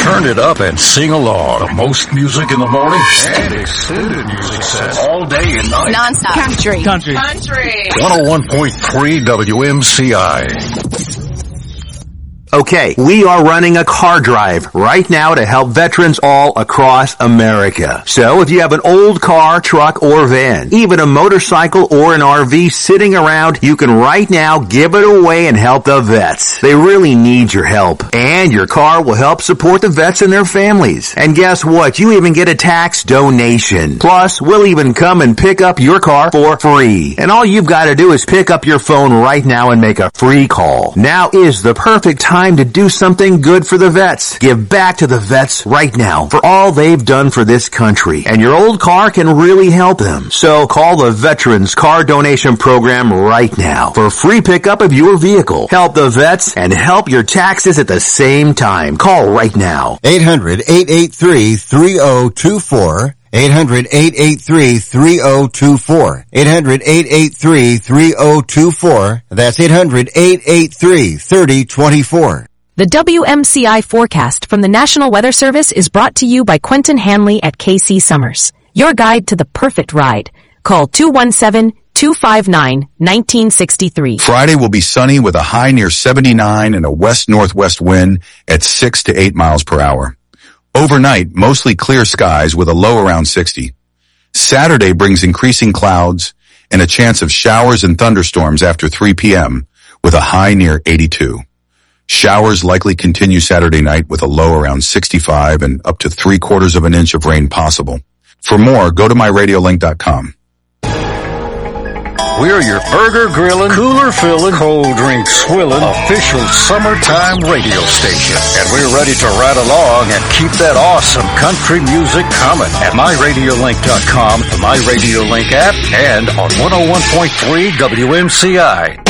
Turn it up and sing along. The most music in the morning and extended music sets all day and night. Non-stop. Country. 101.3 WMCI. Okay, we are running a car drive right now to help veterans all across America. So if you have an old car, truck, or van, even a motorcycle or an RV sitting around, you can right now give it away and help the vets. They really need your help. And your car will help support the vets and their families. And guess what? You even get a tax donation. Plus, we'll even come and pick up your car for free. And all you've got to do is pick up your phone right now and make a free call. Now is the perfect time to do something good for the vets. Give back to the vets right now for all they've done for this country. And your old car can really help them. So call the Veterans Car Donation Program right now for free pickup of your vehicle. Help the vets and help your taxes at the same time. Call right now. 800-883-3024. 800-883-3024. 800-883-3024. That's 800-883-3024. The WMCI forecast from the National Weather Service is brought to you by Quentin Hanley at KC Summers. Your guide to the perfect ride. Call 217-259-1963. Friday will be sunny with a high near 79 and a west-northwest wind at 6 to 8 miles per hour. Overnight, mostly clear skies with a low around 60. Saturday brings increasing clouds and a chance of showers and thunderstorms after 3 p.m. with a high near 82. Showers likely continue Saturday night with a low around 65 and up to 3/4 of an inch of rain possible. For more, go to myradiolink.com. We're your burger grilling, cooler filling, cold drink swilling, official summertime radio station. And we're ready to ride along and keep that awesome country music coming at myradiolink.com, the MyRadioLink app, and on 101.3 WMCI.